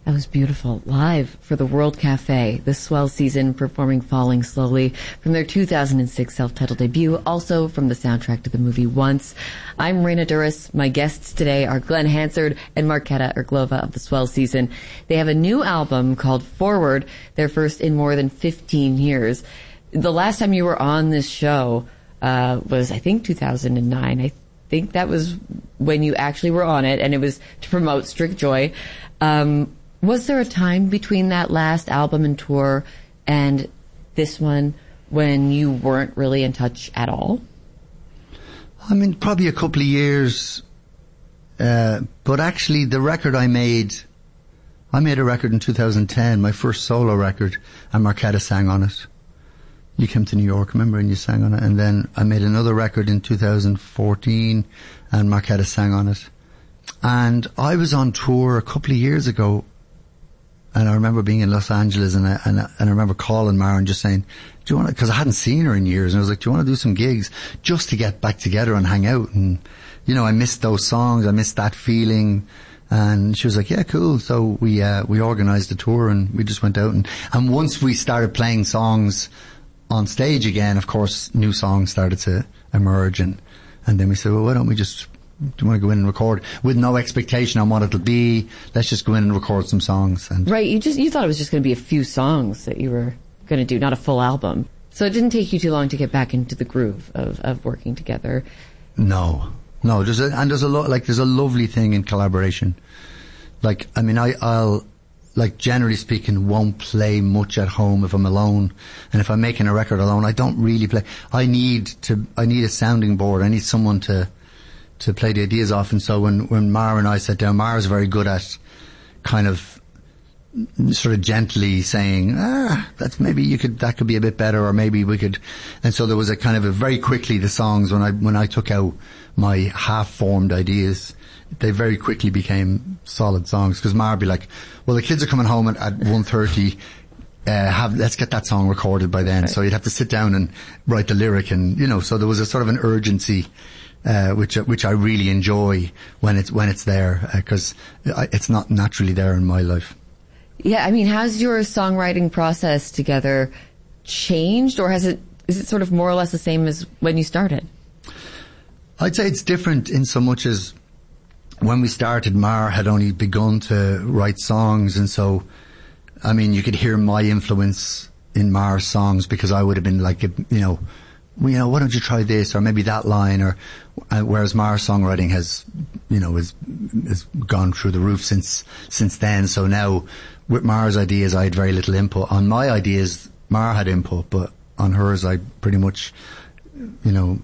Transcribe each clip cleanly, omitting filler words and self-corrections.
That was beautiful. Live for the World Cafe, the Swell Season, performing Falling Slowly from their 2006 self-titled debut, also from the soundtrack to the movie Once. I'm Raina Duras. My guests today are Glenn Hansard and Marketa Irglova of the Swell Season. They have a new album called Forward, their first in more than 15 years. The last time you were on this show was, I think, 2009. I think that was when you actually were on it, and it was to promote Strict Joy. Was there a time between that last album and tour and this one when you weren't really in touch at all? I mean, probably a couple of years. But actually, the record I made a record in 2010, my first solo record, and Marketa sang on it. You came to New York, remember, and you sang on it. And then I made another record in 2014, and Marketa sang on it. And I was on tour a couple of years ago, and I remember being in Los Angeles, and I remember calling Mara and just saying, do you want to, because I hadn't seen her in years, and I was like, do you want to do some gigs just to get back together and hang out? And, you know, I missed those songs, I missed that feeling. And she was like, yeah, cool. So we organized a tour, and we just went out, and once we started playing songs on stage again, of course, new songs started to emerge, and then we said, well, why don't we just, do you want to go in and record with no expectation on what it'll be? Let's just go in and record some songs. And right, you thought it was just going to be a few songs that you were going to do, not a full album. So it didn't take you too long to get back into the groove of working together. No, there's a lovely thing in collaboration. Like, I mean, I'll like, generally speaking, won't play much at home if I'm alone. And if I'm making a record alone, I don't really play. I need a sounding board. I need someone to play the ideas off. And so when Mara and I sat down, Mara's very good at kind of sort of gently saying, that could be a bit better, or maybe we could. And so there was a kind of very quickly, the songs, when I took out my half-formed ideas, they very quickly became solid songs, because Mara would be like, well, the kids are coming home at 1:30, let's get that song recorded by then. Right. So you'd have to sit down and write the lyric, and, you know, so there was a sort of an urgency, which I really enjoy when it's there, because it's not naturally there in my life. Yeah, I mean, how's your songwriting process together changed, or is it sort of more or less the same as when you started? I'd say it's different in so much as when we started, Mara had only begun to write songs, and so, I mean, you could hear my influence in Mara's songs, because I would have been like, you know, why don't you try this, or maybe that line, or whereas Mara's songwriting has gone through the roof since then. So now, with Mara's ideas, I had very little input. On my ideas, Mara had input, but on hers, I pretty much, you know,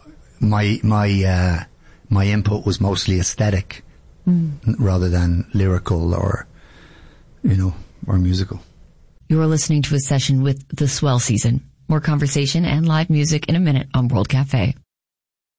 my input was mostly aesthetic rather than lyrical or musical. You're listening to a session with The Swell Season. More conversation and live music in a minute on World Cafe.